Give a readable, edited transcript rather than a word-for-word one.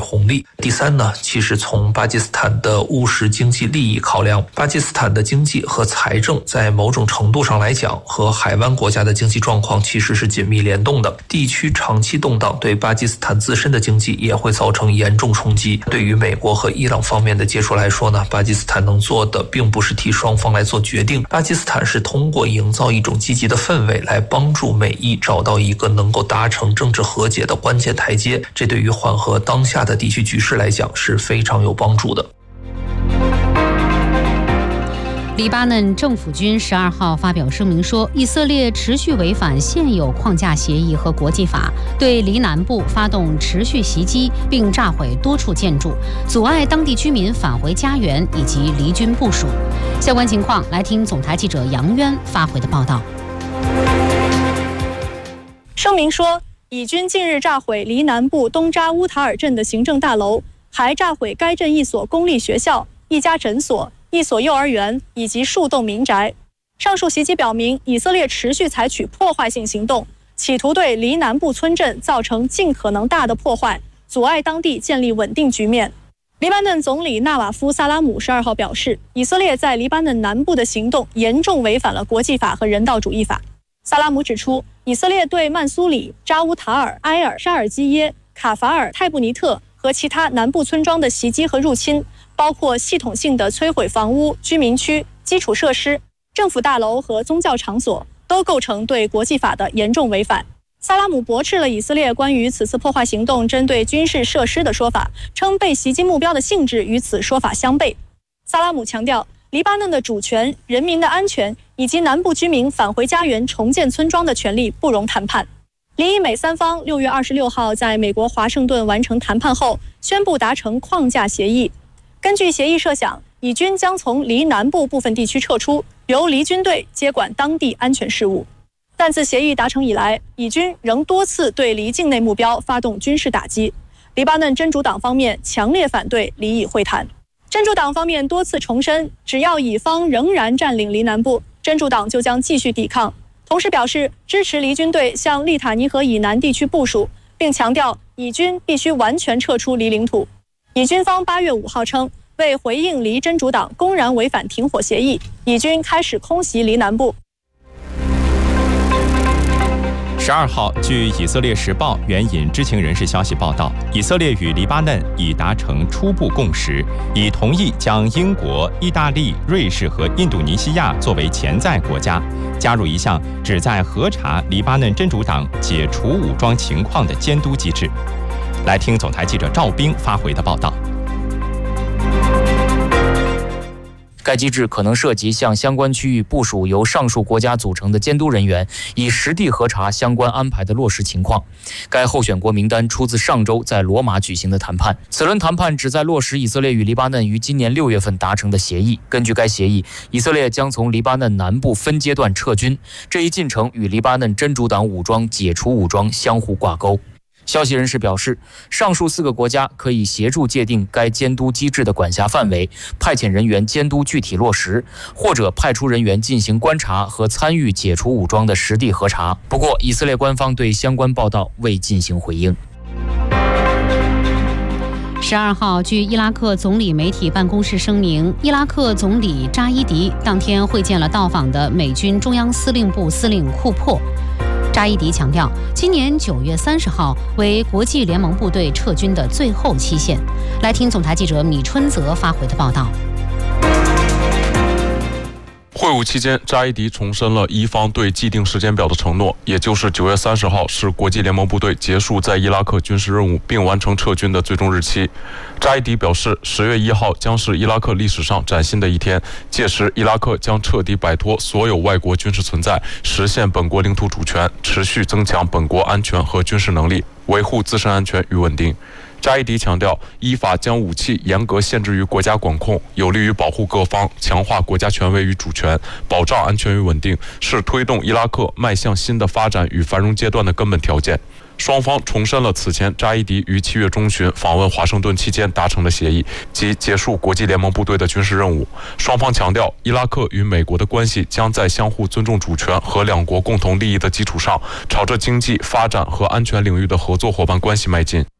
红利。第三呢，其实从巴基斯坦的务实经济利益考量，巴基斯坦的经济和财政在某种程度上来讲，和海湾国家的经济状况其实是紧密联动的。地区长期动荡对巴基斯坦自身的经济也会造成严重冲击。对于美国和伊朗方面的接触来说呢，巴基斯坦能做的并不是替双方来做决定，巴基斯坦是通过营造一种积极的氛围来帮助美伊找到一个能够达成政治和解的关键台阶，这对于缓和当下的地区局势来讲是非常有帮助的。 黎巴嫩政府军12号发表声明说，以色列持续违反现有框架协议和国际法，对黎南部发动持续袭击，并炸毁多处建筑，阻碍当地居民返回家园以及黎军部署。相关情况，来听总台记者杨渊发回的报道。 声明说，以军近日炸毁黎南部东扎乌塔尔镇的行政大楼，还炸毁该镇一所公立学校、一家诊所、一所幼儿园以及数栋民宅。上述袭击表明，以色列持续采取破坏性行动，企图对黎南部村镇造成尽可能大的破坏，阻碍当地建立稳定局面。黎巴嫩总理纳瓦夫·萨拉姆12号表示，以色列在黎巴嫩南部的行动严重违反了国际法和人道主义法。萨拉姆指出，以色列对曼苏里、扎乌塔尔、埃尔、沙尔基耶、卡法尔、泰布尼特和其他南部村庄的袭击和入侵，包括系统性的摧毁房屋、居民区、基础设施、政府大楼和宗教场所，都构成对国际法的严重违反。萨拉姆驳斥了以色列关于此次破坏行动针对军事设施的说法，称被袭击目标的性质与此说法相悖。萨拉姆强调，黎巴嫩的主权、人民的安全以及南部居民返回家园、重建村庄的权利不容谈判。黎以美三方6月26号在美国华盛顿完成谈判后，宣布达成框架协议。根据协议设想，以军将从黎南部部分地区撤出，由黎军队接管当地安全事务。但自协议达成以来，以军仍多次对黎境内目标发动军事打击。黎巴嫩真主党方面强烈反对黎以会谈。真主党方面多次重申，只要以方仍然占领黎南部，真主党就将继续抵抗。同时表示支持黎军队向利塔尼河以南地区部署，并强调以军必须完全撤出黎领土。以军方8月5号称，为回应黎真主党公然违反停火协议，以军开始空袭黎南部。 12号，据以色列时报援引知情人士消息报道，以色列与黎巴嫩已达成初步共识，已同意将英国、意大利、瑞士和印度尼西亚作为潜在国家，加入一项旨在核查黎巴嫩真主党解除武装情况的监督机制。来听总台记者赵冰发回的报道。 该机制可能涉及向相关区域部署由上述国家组成的监督人员，以实地核查相关安排的落实情况。该候选国名单出自上周在罗马举行的谈判。此轮谈判旨在落实以色列与黎巴嫩于今年6月份达成的协议。根据该协议，以色列将从黎巴嫩南部分阶段撤军，这一进程与黎巴嫩真主党武装解除武装相互挂钩。消息人士表示，上述4个国家可以协助界定该监督机制的管辖范围，派遣人员监督具体落实，或者派出人员进行观察和参与解除武装的实地核查。不过，以色列官方对相关报道未进行回应。 12号，据伊拉克总理媒体办公室声明，伊拉克总理扎伊迪当天会见了到访的美军中央司令部司令库珀。扎伊迪强调，今年9月30号为国际联盟部队撤军的最后期限。来听总台记者米春泽发回的报道。 会晤期间，扎伊迪重申了伊方对既定时间表的承诺，也就是9月30号是国际联盟部队结束在伊拉克军事任务并完成撤军的最终日期。扎伊迪表示，10月1号将是伊拉克历史上崭新的一天，届时伊拉克将彻底摆脱所有外国军事存在，实现本国领土主权，持续增强本国安全和军事能力，维护自身安全与稳定。扎伊迪强调，依法将武器严格限制于国家管控，有利于保护各方，强化国家权威与主权，保障安全与稳定，是推动伊拉克迈向新的发展与繁荣阶段的根本条件。双方重申了此前扎伊迪于7月中旬访问华盛顿期间达成的协议，即结束国际联盟部队的军事任务。双方强调，伊拉克与美国的关系将在相互尊重主权和两国共同利益的基础上，朝着经济、发展和安全领域的合作伙伴关系迈进。